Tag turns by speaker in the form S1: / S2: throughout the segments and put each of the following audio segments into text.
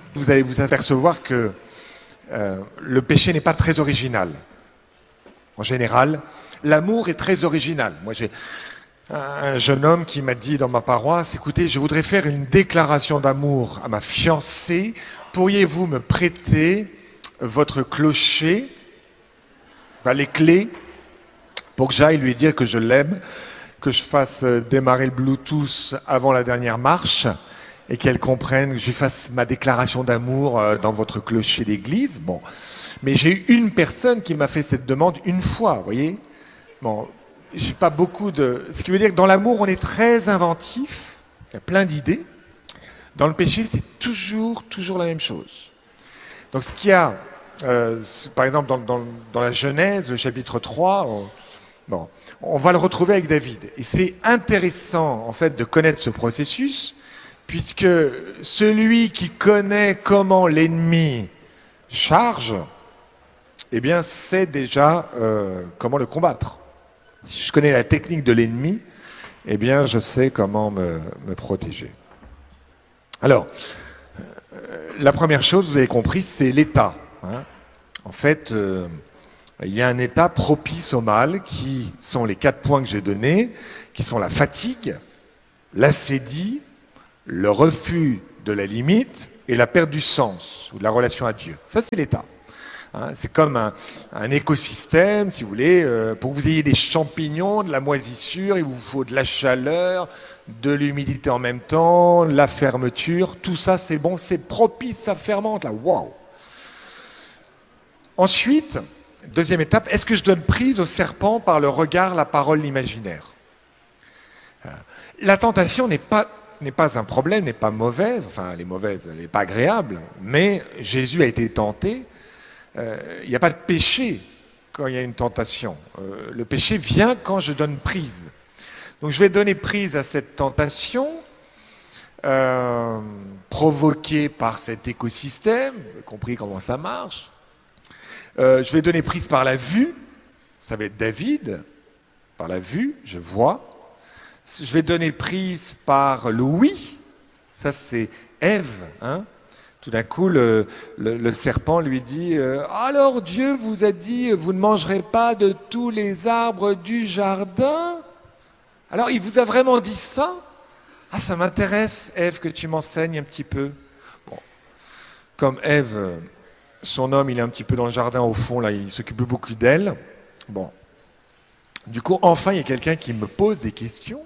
S1: vous allez vous apercevoir que le péché n'est pas très original. En général, l'amour est très original. Moi, j'ai un jeune homme qui m'a dit dans ma paroisse, écoutez, je voudrais faire une déclaration d'amour à ma fiancée. Pourriez-vous me prêter votre clocher, les clés, pour que j'aille lui dire que je l'aime, que je fasse démarrer le Bluetooth avant la dernière marche et qu'elle comprenne que je lui fasse ma déclaration d'amour dans votre clocher d'église. Bon. Mais j'ai eu une personne qui m'a fait cette demande une fois, vous voyez. Bon, j'ai pas beaucoup de... Ce qui veut dire que dans l'amour, on est très inventif, il y a plein d'idées. Dans le péché, c'est toujours la même chose. Donc ce qu'il y a, par exemple, dans la Genèse, le chapitre 3, on va le retrouver avec David. Et c'est intéressant, en fait, de connaître ce processus, puisque celui qui connaît comment l'ennemi charge, eh bien, sait déjà comment le combattre. Si je connais la technique de l'ennemi, eh bien, je sais comment me protéger. Alors, la première chose, vous avez compris, c'est l'état. Hein. En fait, il y a un état propice au mal, qui sont les 4 points que j'ai donnés, qui sont la fatigue, l'assédie, le refus de la limite et la perte du sens ou de la relation à Dieu. Ça, c'est l'état. Hein, c'est comme un écosystème, si vous voulez. Pour que vous ayez des champignons, de la moisissure, il vous faut de la chaleur, de l'humidité en même temps, la fermeture. Tout ça, c'est bon, c'est propice, ça fermente. Là, waouh. Ensuite, deuxième étape, est-ce que je donne prise au serpent par le regard, la parole, l'imaginaire? La tentation n'est pas un problème, n'est pas mauvaise. Enfin, elle est mauvaise, elle n'est pas agréable. Mais Jésus a été tenté. Il n'y a pas de péché quand il y a une tentation. Le péché vient quand je donne prise. Donc je vais donner prise à cette tentation provoquée par cet écosystème, vous avez compris comment ça marche. Je vais donner prise par la vue, ça va être David, par la vue, je vois. Je vais donner prise par le oui, ça c'est Ève, hein. Tout d'un coup, le serpent lui dit « Alors Dieu vous a dit, vous ne mangerez pas de tous les arbres du jardin ?» Alors, il vous a vraiment dit ça? Ah, ça m'intéresse, Ève, que tu m'enseignes un petit peu. Bon. Comme Ève, son homme, il est un petit peu dans le jardin au fond, là, il s'occupe beaucoup d'elle. Bon. Du coup, enfin, il y a quelqu'un qui me pose des questions.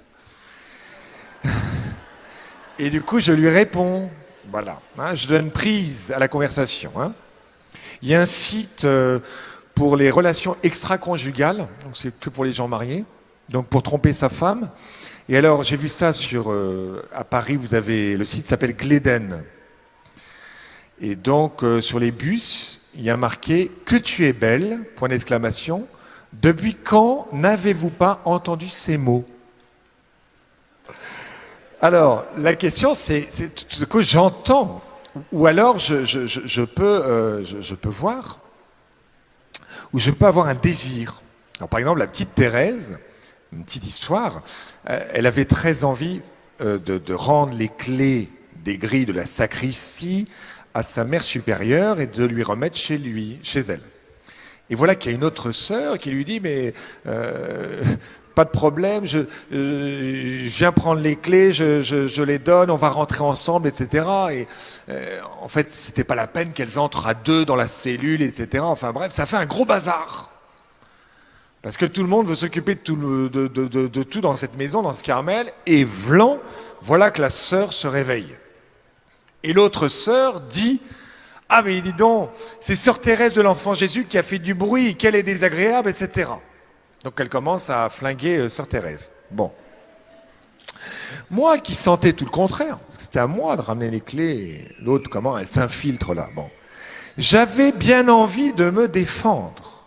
S1: Et du coup, je lui réponds. Voilà, hein, je donne prise à la conversation. Hein. Il y a un site pour les relations extra-conjugales, donc c'est que pour les gens mariés, donc pour tromper sa femme. Et alors, j'ai vu ça à Paris, vous avez le site s'appelle Gleden. Et donc, sur les bus, il y a marqué « Que tu es belle !» point d'exclamation. Depuis quand n'avez-vous pas entendu ces mots? Alors, la question, c'est tout ce que j'entends, ou alors je peux voir, ou je peux avoir un désir. Alors, par exemple, la petite Thérèse, une petite histoire, elle avait très envie de rendre les clés des grilles de la sacristie à sa mère supérieure et de lui remettre chez elle. Et voilà qu'il y a une autre sœur qui lui dit, mais pas de problème, je viens prendre les clés, je les donne, on va rentrer ensemble, etc. Et en fait, c'était pas la peine qu'elles entrent à 2 dans la cellule, etc. Enfin bref, ça fait un gros bazar. Parce que tout le monde veut s'occuper de tout dans cette maison, dans ce Carmel, et voilà que la sœur se réveille. Et l'autre sœur dit, ah mais dis donc, c'est sœur Thérèse de l'Enfant Jésus qui a fait du bruit, qu'elle est désagréable, etc. Donc elle commence à flinguer sœur Thérèse. Bon. Moi qui sentais tout le contraire, parce que c'était à moi de ramener les clés, et l'autre, comment elle s'infiltre là. Bon. J'avais bien envie de me défendre.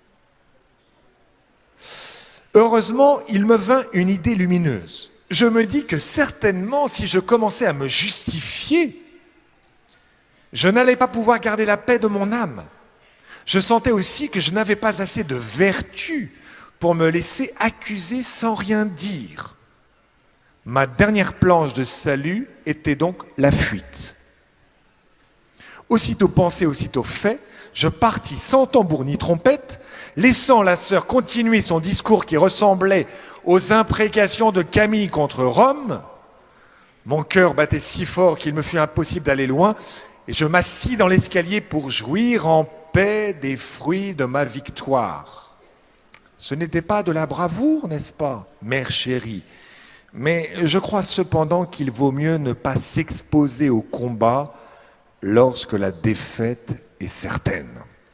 S1: Heureusement, il me vint une idée lumineuse. Je me dis que certainement, si je commençais à me justifier, je n'allais pas pouvoir garder la paix de mon âme. Je sentais aussi que je n'avais pas assez de vertu pour me laisser accuser sans rien dire. Ma dernière planche de salut était donc la fuite. Aussitôt pensé, aussitôt fait, je partis sans tambour ni trompette, laissant la sœur continuer son discours qui ressemblait aux imprécations de Camille contre Rome. Mon cœur battait si fort qu'il me fut impossible d'aller loin, et je m'assis dans l'escalier pour jouir en paix des fruits de ma victoire. Ce n'était pas de la bravoure, n'est-ce pas, mère chérie? Mais je crois cependant qu'il vaut mieux ne pas s'exposer au combat lorsque la défaite est certaine.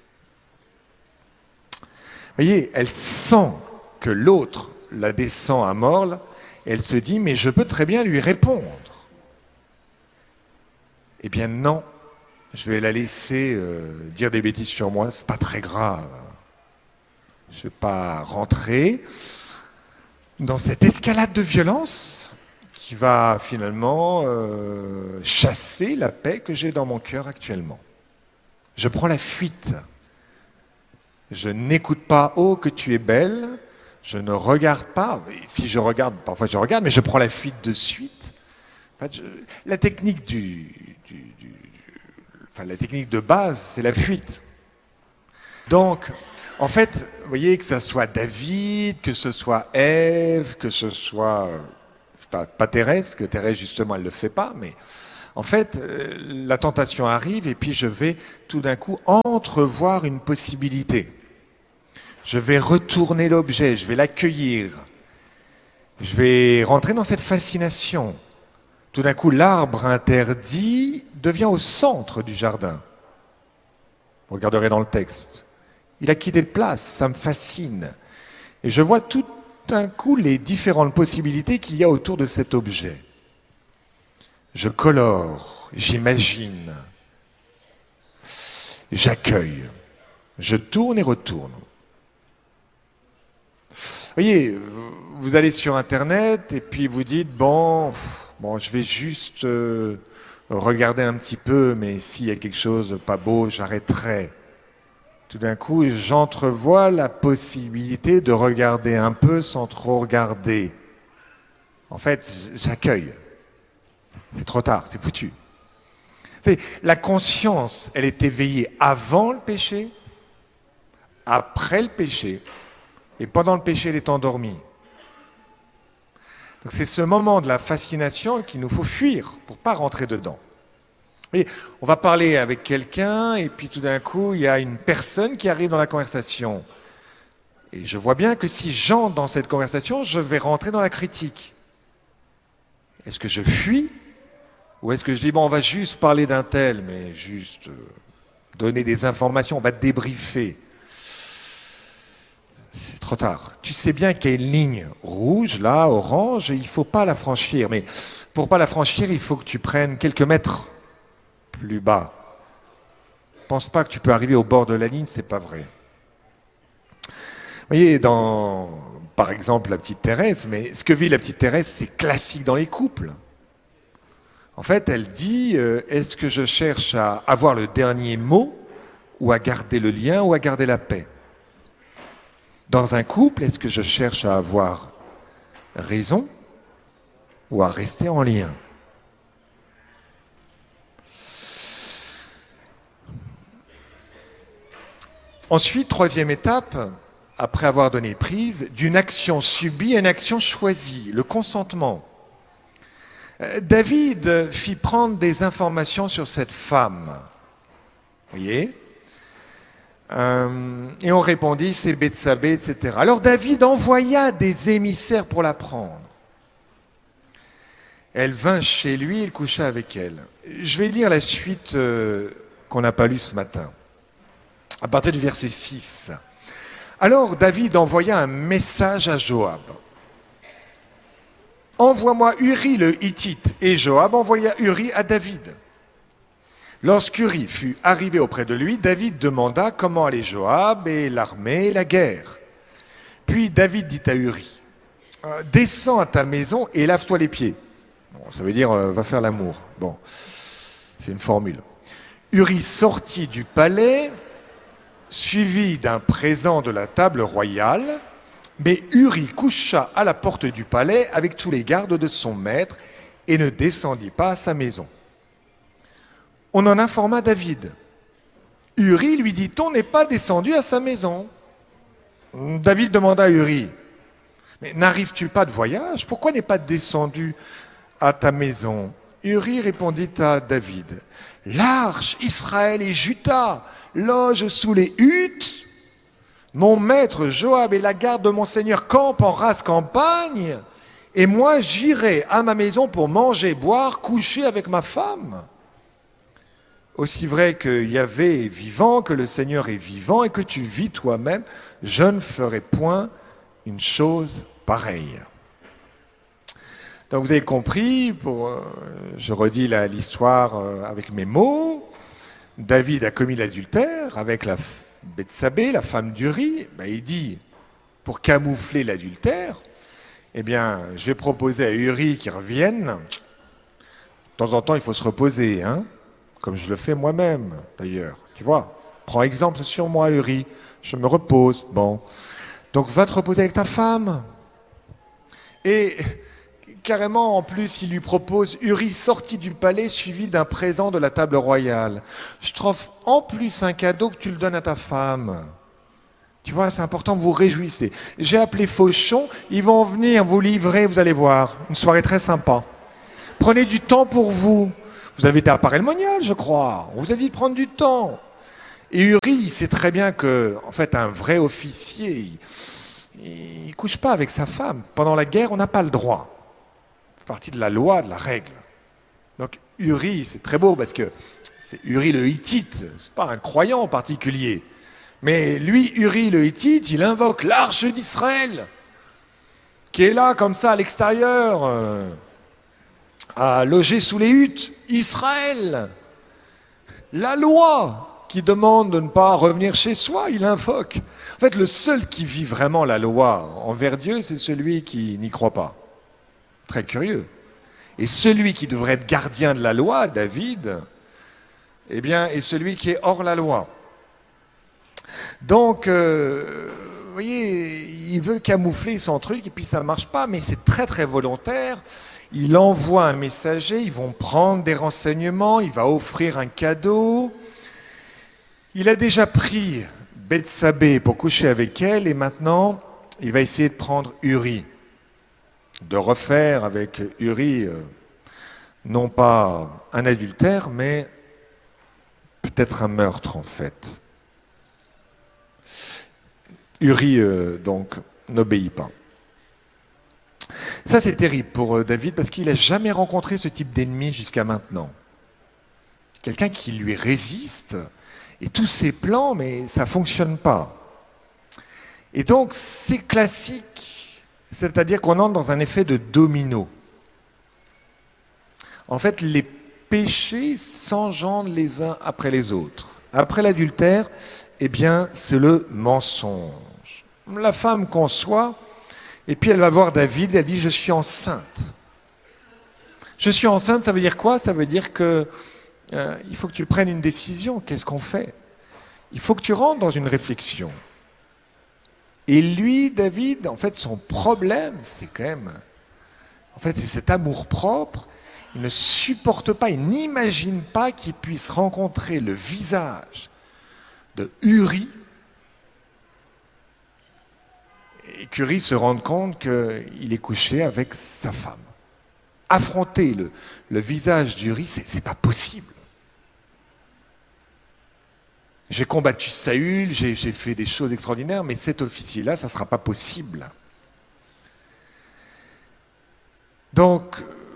S1: Vous voyez, elle sent que l'autre la descend à mort, elle se dit, mais je peux très bien lui répondre. Eh bien non, je vais la laisser dire des bêtises sur moi, c'est pas très grave. Je ne vais pas rentrer dans cette escalade de violence qui va finalement chasser la paix que j'ai dans mon cœur actuellement. Je prends la fuite. Je n'écoute pas « Oh, que tu es belle ». Je ne regarde pas. Si je regarde, parfois je regarde, mais je prends la fuite de suite. En fait, la technique la technique de base, c'est la fuite. Donc, en fait, vous voyez, que ce soit David, que ce soit Ève, que ce soit pas Thérèse, que Thérèse justement elle le fait pas, mais en fait, la tentation arrive et puis je vais tout d'un coup entrevoir une possibilité. Je vais retourner l'objet, je vais l'accueillir. Je vais rentrer dans cette fascination. Tout d'un coup, l'arbre interdit devient au centre du jardin. Vous regarderez dans le texte. Il a quitté de place, ça me fascine. Et je vois tout d'un coup les différentes possibilités qu'il y a autour de cet objet. Je colore, j'imagine, j'accueille, je tourne et retourne. Vous voyez, vous allez sur Internet et puis vous dites, bon, je vais juste regarder un petit peu, mais s'il y a quelque chose de pas beau, j'arrêterai. Tout d'un coup, j'entrevois la possibilité de regarder un peu sans trop regarder. En fait, j'accueille. C'est trop tard, c'est foutu. La conscience, elle est éveillée avant le péché, après le péché, et pendant le péché, elle est endormie. Donc c'est ce moment de la fascination qu'il nous faut fuir pour ne pas rentrer dedans. Et on va parler avec quelqu'un et puis tout d'un coup, il y a une personne qui arrive dans la conversation. Et je vois bien que si j'entre dans cette conversation, je vais rentrer dans la critique. Est-ce que je fuis? Ou est-ce que je dis, bon, on va juste parler d'un tel, mais juste donner des informations, on va débriefer. C'est trop tard. Tu sais bien qu'il y a une ligne rouge, là, orange, et il ne faut pas la franchir. Mais pour ne pas la franchir, il faut que tu prennes quelques mètres plus bas. Ne pense pas que tu peux arriver au bord de la ligne, c'est pas vrai. Vous voyez, par exemple, la petite Thérèse, mais ce que vit la petite Thérèse, c'est classique dans les couples. En fait, elle dit, est-ce que je cherche à avoir le dernier mot, ou à garder le lien, ou à garder la paix? Dans un couple, est-ce que je cherche à avoir raison ou à rester en lien? Ensuite, troisième étape, après avoir donné prise, d'une action subie à une action choisie, le consentement. David fit prendre des informations sur cette femme. Vous voyez ? Et on répondit, c'est Bethsabée, etc. Alors David envoya des émissaires pour la prendre. Elle vint chez lui, il coucha avec elle. Je vais lire la suite qu'on n'a pas lue ce matin, à partir du verset 6. Alors David envoya un message à Joab. Envoie-moi Uri le Hittite. Et Joab envoya Uri à David. Lorsqu'Uri fut arrivé auprès de lui, David demanda comment allait Joab et l'armée et la guerre. Puis David dit à Uri, descends à ta maison et lave-toi les pieds. Bon, ça veut dire va faire l'amour. Bon, c'est une formule. Uri sortit du palais, suivi d'un présent de la table royale, mais Uri coucha à la porte du palais avec tous les gardes de son maître et ne descendit pas à sa maison. On en informa David. Uri, lui dit-on, n'est pas descendu à sa maison. David demanda à Uri, mais n'arrives-tu pas de voyage? Pourquoi n'est pas descendu à ta maison? Uri répondit à David, l'arche, Israël et Juda logent sous les huttes. Mon maître Joab et la garde de mon seigneur campent en rase campagne. Et moi, j'irai à ma maison pour manger, boire, coucher avec ma femme. Aussi vrai que Yahvé est vivant, que le Seigneur est vivant et que tu vis toi-même, je ne ferai point une chose pareille. Donc vous avez compris, je redis l'histoire avec mes mots, David a commis l'adultère avec la Bethsabée, la femme d'Uri. Il dit, pour camoufler l'adultère, eh bien, je vais proposer à Uri qu'il revienne. De temps en temps, il faut se reposer, hein, comme je le fais moi-même, d'ailleurs. Tu vois, prends exemple sur moi, Uri. Je me repose. Bon. Donc, va te reposer avec ta femme. Et carrément, en plus, il lui propose Uri sorti du palais, suivi d'un présent de la table royale. Je t'offre en plus un cadeau que tu le donnes à ta femme. Tu vois, c'est important, vous réjouissez. J'ai appelé Fauchon, ils vont venir vous livrer, vous allez voir. Une soirée très sympa. Prenez du temps pour vous. Vous avez été à Paray-le-Monial, je crois. On vous a dit de prendre du temps. Et Uri, il sait très bien que, en fait, un vrai officier, il ne couche pas avec sa femme. Pendant la guerre, on n'a pas le droit. C'est partie de la loi, de la règle. Donc Uri, c'est très beau parce que c'est Uri le Hittite. C'est pas un croyant en particulier. Mais lui, Uri le Hittite, il invoque l'arche d'Israël, qui est là, comme ça, à l'extérieur, à loger sous les huttes. Israël, la loi qui demande de ne pas revenir chez soi, il invoque. En fait, le seul qui vit vraiment la loi envers Dieu, c'est celui qui n'y croit pas. Très curieux. Et celui qui devrait être gardien de la loi, David, eh bien, est celui qui est hors la loi. Donc, vous voyez, il veut camoufler son truc et puis ça ne marche pas, mais c'est très très volontaire. Il envoie un messager, ils vont prendre des renseignements, il va offrir un cadeau. Il a déjà pris Bethsabée pour coucher avec elle et maintenant, il va essayer de prendre Uri, de refaire avec Uri, non pas un adultère, mais peut-être un meurtre en fait. Uri, donc, n'obéit pas. Ça, c'est terrible pour David parce qu'il n'a jamais rencontré ce type d'ennemi jusqu'à maintenant. Quelqu'un qui lui résiste et tous ses plans, mais ça ne fonctionne pas. Et donc, c'est classique, c'est-à-dire qu'on entre dans un effet de domino. En fait, les péchés s'engendrent les uns après les autres. Après l'adultère, eh bien, c'est le mensonge. La femme conçoit, et puis elle va voir David, et elle dit « Je suis enceinte ». Je suis enceinte, ça veut dire quoi? Ça veut dire que il faut que tu prennes une décision. Qu'est-ce qu'on fait? Il faut que tu rentres dans une réflexion. Et lui, David, en fait, son problème, c'est quand même... En fait, c'est cet amour-propre. Il ne supporte pas, il n'imagine pas qu'il puisse rencontrer le visage de Uri, et qu'Uri se rende compte qu'il est couché avec sa femme. Affronter le visage d'Uri, c'est pas possible. J'ai combattu Saül, j'ai fait des choses extraordinaires, mais cet officier-là, ça ne sera pas possible. Donc,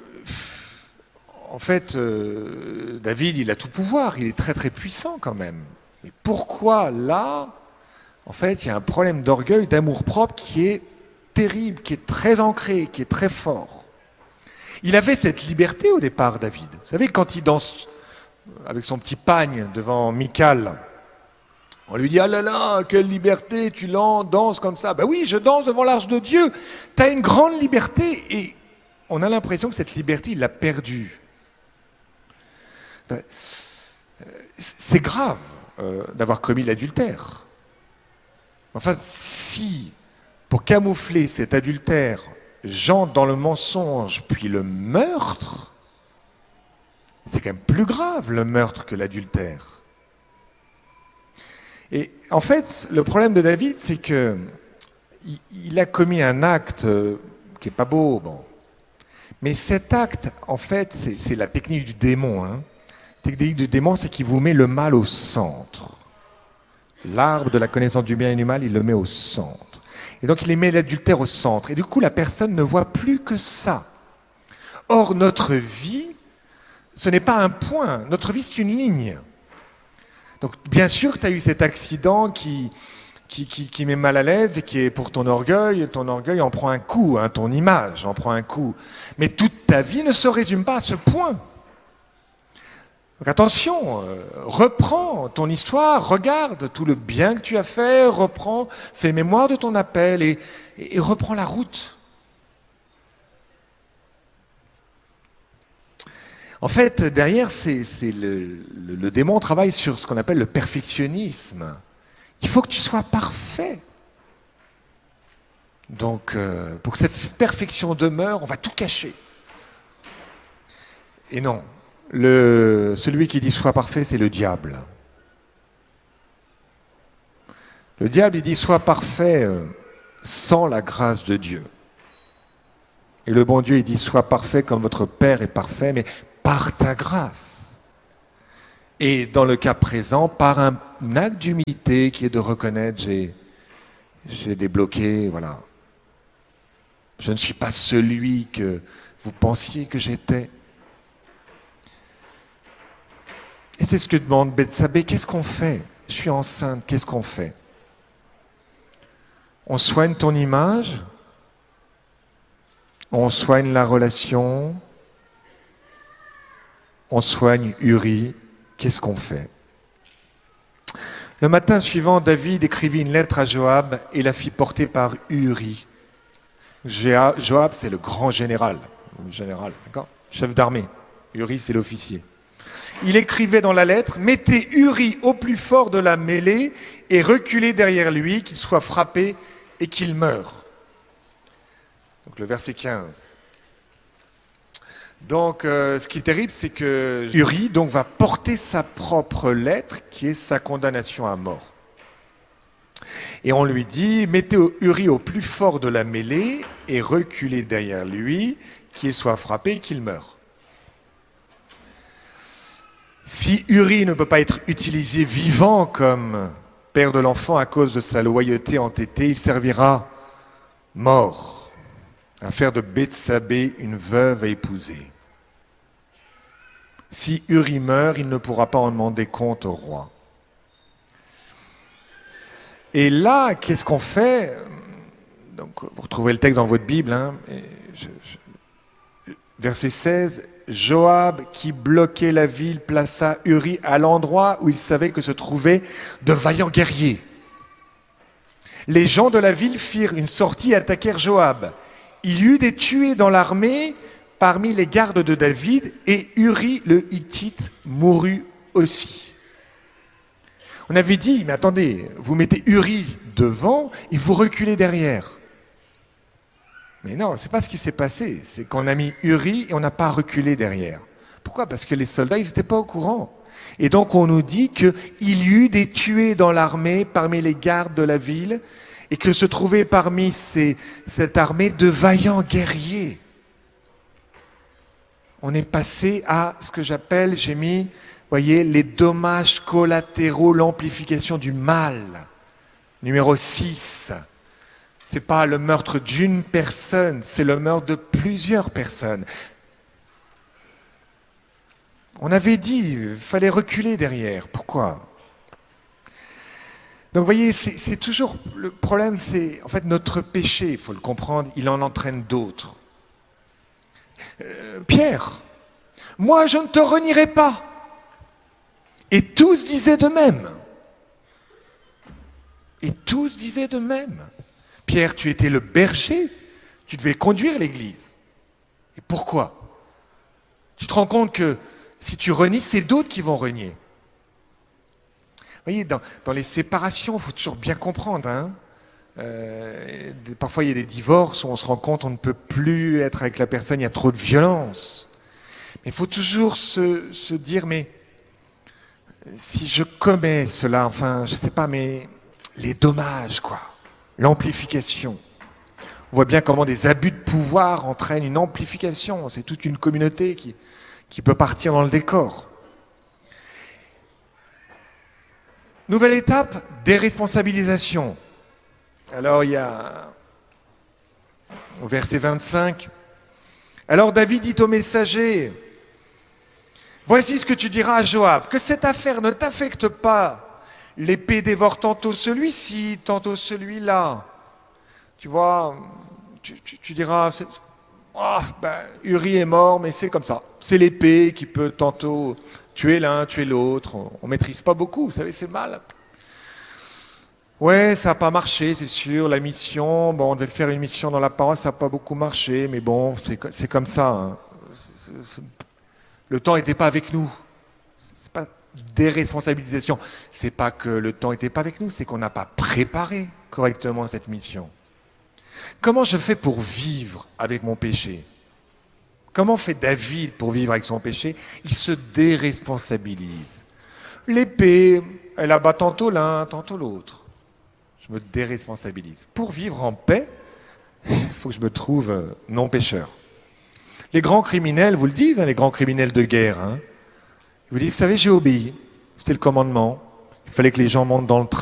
S1: en fait, David, il a tout pouvoir, il est très très puissant quand même. Mais pourquoi là, en fait, il y a un problème d'orgueil, d'amour-propre qui est terrible, qui est très ancré, qui est très fort. Il avait cette liberté au départ, David. Vous savez, quand il danse avec son petit pagne devant Michal, on lui dit « Ah là là, quelle liberté, tu danses comme ça !» Ben oui, je danse devant l'arche de Dieu. Tu as une grande liberté et on a l'impression que cette liberté, il l'a perdue. Ben, c'est grave d'avoir commis l'adultère. Enfin, si, pour camoufler cet adultère, j'entre dans le mensonge, puis le meurtre, C'est quand même plus grave le meurtre que l'adultère. Et en fait, le problème de David, c'est que il a commis un acte qui est pas beau, bon. Mais cet acte, en fait, c'est la technique du démon. La technique du démon, c'est qu'il vous met le mal au centre. L'arbre de la connaissance du bien et du mal, il le met au centre. Et donc, il met l'adultère au centre. Et du coup, la personne ne voit plus que ça. Or, notre vie, ce n'est pas un point. Notre vie, c'est une ligne. Donc, bien sûr, tu as eu cet accident qui met mal à l'aise et qui est pour ton orgueil en prend un coup, ton image en prend un coup. Mais toute ta vie ne se résume pas à ce point. Donc attention, reprends ton histoire, regarde tout le bien que tu as fait, fais mémoire de ton appel et reprends la route. En fait, derrière, le démon travaille sur ce qu'on appelle le perfectionnisme. Il faut que tu sois parfait. Donc, pour que cette perfection demeure, on va tout cacher. Et non, celui qui dit sois parfait, c'est le diable. Le diable, il dit sois parfait sans la grâce de Dieu. Et le bon Dieu, il dit sois parfait comme votre Père est parfait, mais par ta grâce. Et dans le cas présent, par un acte d'humilité qui est de reconnaître j'ai débloqué, voilà. Je ne suis pas celui que vous pensiez que j'étais. Et c'est ce que demande Bethsabée. Qu'est-ce qu'on fait? Je suis enceinte, qu'est-ce qu'on fait? On soigne ton image? On soigne la relation? On soigne Uri? Qu'est-ce qu'on fait? Le matin suivant, David écrivit une lettre à Joab et la fit porter par Uri. Joab, c'est le grand général, d'accord? Chef d'armée. Uri, c'est l'officier. Il écrivait dans la lettre, mettez Uri au plus fort de la mêlée et reculez derrière lui, qu'il soit frappé et qu'il meure. Donc le verset 15. Donc ce qui est terrible, c'est que Uri donc, va porter sa propre lettre, qui est sa condamnation à mort. Et on lui dit, mettez Uri au plus fort de la mêlée et reculez derrière lui, qu'il soit frappé et qu'il meure. Si Uri ne peut pas être utilisé vivant comme père de l'enfant à cause de sa loyauté entêtée, il servira mort à faire de Bethsabée une veuve à épouser. Si Uri meurt, il ne pourra pas en demander compte au roi. Et là, qu'est-ce qu'on fait? Donc, vous retrouvez le texte dans votre Bible. Verset 16. Joab, qui bloquait la ville, plaça Uri à l'endroit où il savait que se trouvaient de vaillants guerriers. Les gens de la ville firent une sortie et attaquèrent Joab. Il y eut des tués dans l'armée parmi les gardes de David, et Uri le Hittite mourut aussi. On avait dit, mais attendez, vous mettez Uri devant et vous reculez derrière. Mais non, c'est pas ce qui s'est passé. C'est qu'on a mis Uri et on n'a pas reculé derrière. Pourquoi? Parce que les soldats, ils n'étaient pas au courant. Et donc on nous dit qu'il y eut des tués dans l'armée parmi les gardes de la ville et que se trouvaient parmi cette armée de vaillants guerriers. On est passé à ce que j'appelle, j'ai mis, voyez, les dommages collatéraux, l'amplification du mal. Numéro 6. C'est pas le meurtre d'une personne, c'est le meurtre de plusieurs personnes. On avait dit, il fallait reculer derrière. Pourquoi? Donc vous voyez, c'est toujours, le problème, c'est en fait notre péché, il faut le comprendre, il en entraîne d'autres. Pierre, moi je ne te renierai pas. Et tous disaient de même. Et tous disaient de même. Pierre, tu étais le berger, tu devais conduire l'église. Et pourquoi? Tu te rends compte que si tu renies, c'est d'autres qui vont renier. Vous voyez, dans les séparations, il faut toujours bien comprendre. Parfois, il y a des divorces où on se rend compte qu'on ne peut plus être avec la personne, il y a trop de violence. Il faut toujours se dire, mais si je commets cela, enfin, je ne sais pas, mais les dommages, quoi, l'amplification. On voit bien comment des abus de pouvoir entraînent une amplification. C'est toute une communauté qui peut partir dans le décor. Nouvelle étape, déresponsabilisation. Alors il y a au verset 25, alors David dit au messager, voici ce que tu diras à Joab, que cette affaire ne t'affecte pas. L'épée dévore tantôt celui-ci, tantôt celui-là. Tu vois, tu diras, Uri est mort, mais c'est comme ça. C'est l'épée qui peut tantôt tuer l'un, tuer l'autre. On ne maîtrise pas beaucoup, vous savez, c'est mal. Ouais, ça n'a pas marché, c'est sûr. La mission, bon, on devait faire une mission dans la paroisse, ça n'a pas beaucoup marché, mais bon, c'est comme ça. Hein. Le temps n'était pas avec nous. C'est pas déresponsabilisation. C'est pas que le temps n'était pas avec nous, c'est qu'on n'a pas préparé correctement cette mission. Comment je fais pour vivre avec mon péché? Comment fait David pour vivre avec son péché? Il se déresponsabilise. L'épée, elle abat tantôt l'un, tantôt l'autre. Je me déresponsabilise. Pour vivre en paix, il faut que je me trouve non pécheur. Les grands criminels vous le disent, les grands criminels de guerre. Ils vous disent, vous savez, j'ai obéi. C'était le commandement. Il fallait que les gens montent dans le train.